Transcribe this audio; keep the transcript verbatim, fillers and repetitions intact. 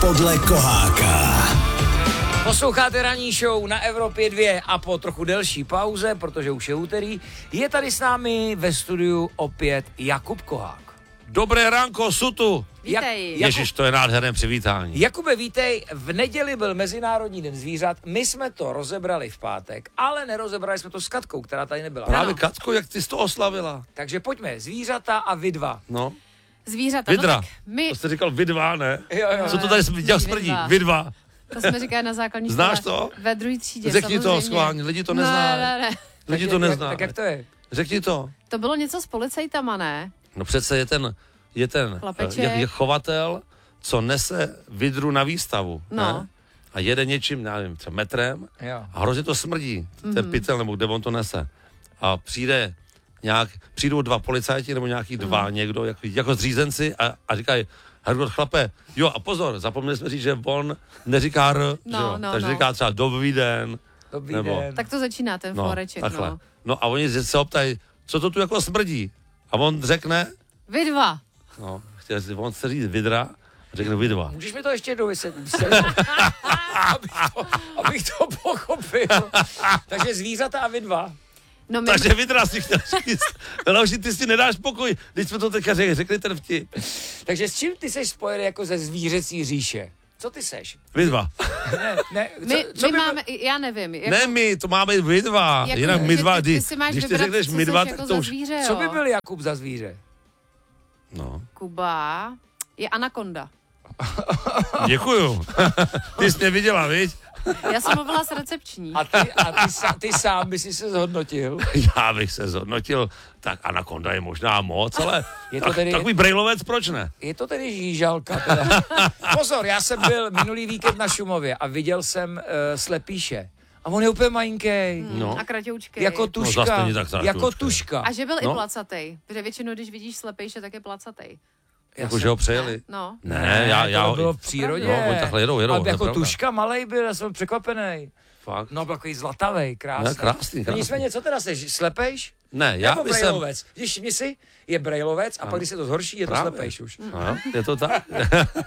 podle Koháka. Posloucháte ranní show na Evropě dva a po trochu delší pauze, protože už je úterý, je tady s námi ve studiu opět Jakub Kohák. Dobré ránko, Sutu. Vítej. Jak- Ježiš, to je nádherné přivítání. Jakube, vítej, v neděli byl Mezinárodní den zvířat, my jsme to rozebrali v pátek, ale nerozebrali jsme to s Katkou, která tady nebyla. Právě Ano. Katko, jak ty jsi to oslavila? Takže pojďme, zvířata a vy dva. No, Zvířata. vidra. No tak my, To jsi říkal vy dva, ne? Jo, jo. Co to tady dělal Vy smrdí? dva. Vy dva. to jsme říkali na základní Znáš škole. to? Ve druhé třídě, Řekni to samozřejmě. schválně, lidi to Ne, neznají. ne, ne. Lidi Tak to jak- neznají. Tak jak to je? Řekni to. To bylo něco s policajtama, ne? No přece je ten, je ten Chlapeček. je, je chovatel, co nese vidru na výstavu. No. Ne? A jede něčím, já nevím, třeba metrem Jo. a hrozně to smrdí, Mhm. ten pytel, nebo kde on to nese. A přijde nějak, přijdou dva policajti, nebo nějaký dva Mhm. někdo, jako, jako zřízenci a, a říkají, Hergot, chlape, jo a pozor, zapomněli jsme říct, že on neříká R, No, že jo? no, takže no. říká třeba dobrý den, Dobrý Nebo- den. Tak to začíná ten no, floreček, takhle. no. No a oni se optají, co to tu jako smrdí? A on řekne, Vy dva. no, chtěl, on chce říct vidra, a řekne vy dva. Můžeš mi to ještě jednou vysvětlit? abych, to, abych to pochopil. Takže zvířata a vy dva. No my, Takže vidra si chtěl říct. Další, ty si nedáš pokoj, když jsme to teďka řekli, řekli ten vtip. Takže s čím ty seš spojený jako ze zvířecí říše? Co ty seš? Vy dva. Ne, ne, co, my, co my by máme, já nevím. Jako, Ne my, to máme vy dva. jako, Jinak my že dva, ty, kdy- ty si máš když ty vybrat, řekneš co my seš dva, jako tak za to už... zvíře, Co jo. by byl Jakub za zvíře? No, Kuba je anakonda. děkuju. Ty jsi mě viděla, viď? Já jsem mluvila s recepční. A ty, a ty, sa, ty sám by si se zhodnotil. Já bych se zhodnotil, tak anakonda je možná moc, ale Je to tak, tedy- takový brejlovec, proč ne? Je to tedy žížalka. Teda. Pozor, já jsem byl minulý víkend na Šumově a viděl jsem uh, slepíše. A on je úplně malinký. No. A kratoučky. Jako tuška. zas není tak kratoučkej. jako tuška. A že byl No. i placatej. Protože většinou, když vidíš slepejše, tak je placatej. Jako, že ho přejeli. No. Ne, já, já... to bylo v přírodě. No, oni takhle jedou, jedou, Ale to je jako pravda. tuška malej byl, já jsem překvapený. Fakt? No, takový zlatavej, krásný. Ne, krásný, krásný. Nicméně, co teda seš, slepejš? Ne, já Nebo bych jsem... brejlovec? Když mi si, je brejlovec a pak, když se to zhorší, je to Právě. slepejš už. No, je to tak.